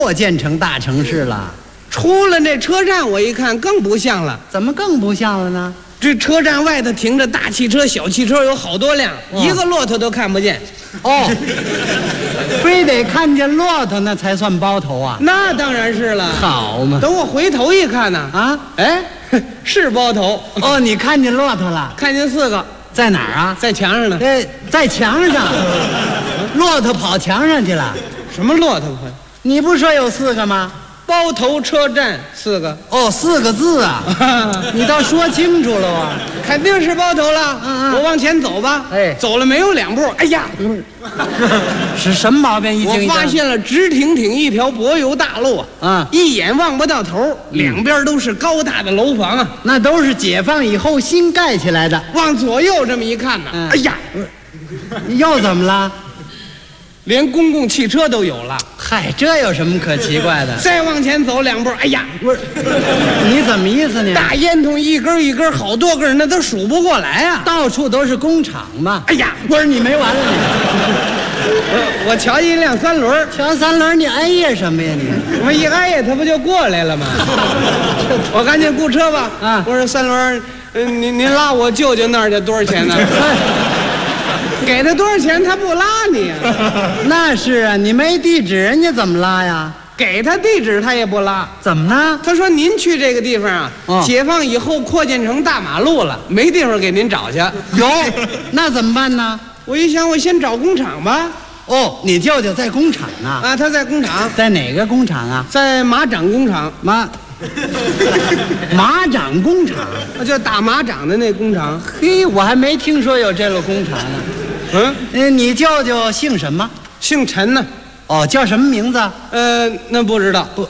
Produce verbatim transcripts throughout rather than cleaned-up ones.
扩建成大城市了。 出了那车站，我一看更不像了。 怎么更不像了呢？ 这车站外头停着大汽车、小汽车有好多辆， 哦、 一个骆驼都看不见。 哦，非得看见骆驼那才算包头啊？ 那当然是了。 好嘛， 等我回头一看呢， 啊， 哎，是包头。 哦，你看见骆驼了？ 看见四个， 在哪儿啊？ 在墙上呢。 在在墙上，骆驼跑墙上去了。 什么骆驼？ 你不说有四个吗？ 包头车站四个。 哦，四个字啊！你倒说清楚了啊！ 肯定是包头了。 嗯嗯， 我往前走吧。 哎， 走了没有两步，哎呀， 是什么毛病？一惊一我发现了直挺挺一条柏油大路啊！ 啊， 一眼望不到头，两边都是高大的楼房啊， 那都是解放以后新盖起来的。 往左右这么一看呢， 嗯、 哎呀， 又怎么了？ 连公共汽车都有了。 嗨，这有什么可奇怪的？ 再往前走两步，哎呀， 不是，你怎么意思呢？ 大烟囱一根一根，好多根，那都数不过来啊！ 到处都是工厂嘛。 哎呀， 不是你没完了你！ 我我瞧一辆三轮， 瞧三轮，你哎呀什么呀你？ 我一哎呀，他不就过来了吗？我赶紧雇车吧。 啊， 我说三轮，嗯，您您拉我舅舅那儿去多少钱呢？给他多少钱，他不拉你呀、 啊？那是啊，你没地址，人家怎么拉呀？ 给他地址，他也不拉。 怎么呢？ 他说您去这个地方啊，哦、解放以后扩建成大马路了，没地方给您找去。 有，那怎么办呢？ 我一想，我先找工厂吧。 哦，你舅舅在工厂呢？ 啊，他在工厂。 在哪个工厂啊？ 在马掌工厂。 马马掌工厂， 就打马掌的那工厂。 嘿，我还没听说有这个工厂呢。 嗯， 呃，你舅舅姓什么？ 姓陈呢。 哦，叫什么名字？ 呃，那不知道。不，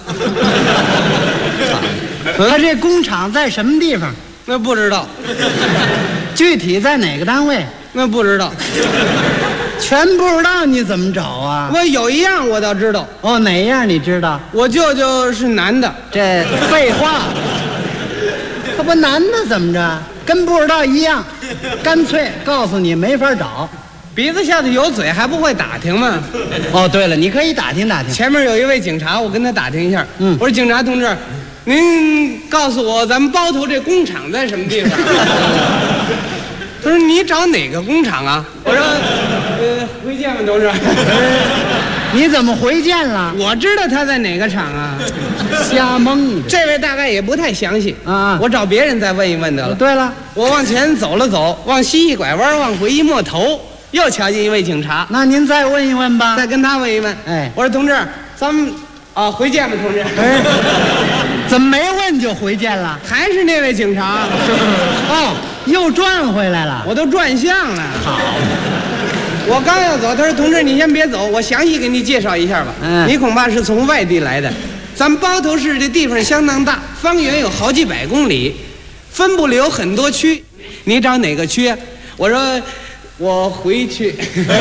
他这工厂在什么地方？ 那不知道。 具体在哪个单位？ 那不知道。 全不知道，你怎么找啊？ 我有一样我倒知道。 哦，哪样你知道？ 我舅舅是男的。 这废话，他不男的怎么着？跟不知道一样，干脆告诉你没法找。 鼻子下头有嘴还不会打听吗？ 哦，对了，你可以打听打听。 前面有一位警察，我跟他打听一下。 嗯， 我说警察同志，您告诉我咱们包头这工厂在什么地方？他说你找哪个工厂啊？我说，呃，回见吧，同志。 你怎么回见了？ 我知道他在哪个厂啊。 瞎蒙。 这位大概也不太详细啊， 我找别人再问一问得了。 对了， 我往前走了走，往西一拐弯，往回一摸头，又瞧见一位警察。 那您再问一问吧。 再跟他问一问。 哎， 我说同志，咱们啊回见吧，同志。 哎，怎么没问就回见了？ 还是那位警察。 哦，又转回来了。 我都转向了。 好。 我刚要走，他说：“同志，你先别走，我详细给你介绍一下吧。嗯，你恐怕是从外地来的。咱们包头市这地方相当大，方圆有好几百公里，分布里有很多区。你找哪个区啊？”我说：“我回去。”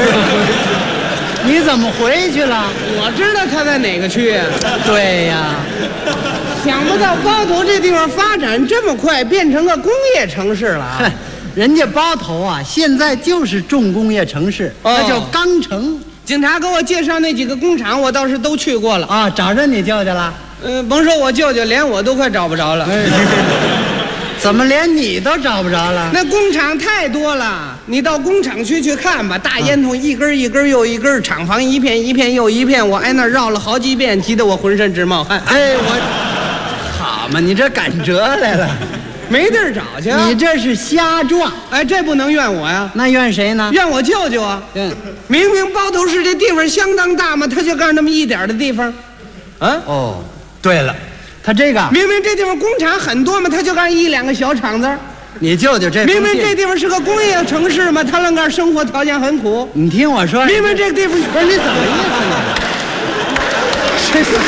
你怎么回去了？ 我知道他在哪个区啊。 对呀， 想不到包头这地方发展这么快，变成个工业城市了啊。 人家包头啊，现在就是重工业城市， 哦、 那叫钢城。 警察给我介绍那几个工厂，我倒是都去过了啊。找着你舅舅了？ 呃，甭说我舅舅，连我都快找不着了。哎、 怎么连你都找不着了？ 那工厂太多了，你到工厂区去看吧。大烟囱一根一根又一根，厂房一片一片又一片，我挨那绕了好几遍，急得我浑身直冒汗。 哎，我好嘛，你这赶折来了。 没地儿找去、啊， 你这是瞎撞！ 哎，这不能怨我呀， 那怨谁呢？ 怨我舅舅啊！ 嗯， 明明包头市这地方相当大嘛，他就干那么一点的地方，啊？ 哦，对了，他这个明明这地方工厂很多嘛，他就干一两个小厂子。 你舅舅这明明这地方是个工业城市嘛，他愣干生活条件很苦。 你听我说， 明明这个地方不是你怎么意思呢？这是。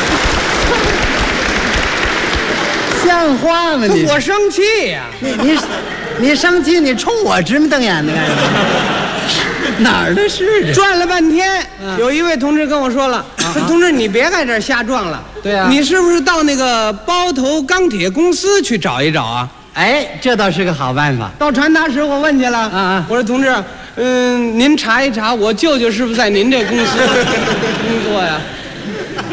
像话吗你？ 我生气呀、啊！ 你你你生气，你冲我直目瞪眼的干什么？哪儿的事？ 转了半天，嗯、有一位同志跟我说了：“说、啊、同志，你别在这儿瞎撞了。 对啊， 你是不是到那个包头钢铁公司去找一找啊？” 哎，这倒是个好办法。 到传达室我问去了， 啊啊！ 我说同志，嗯，您查一查我舅舅是不是在您这公司工作呀？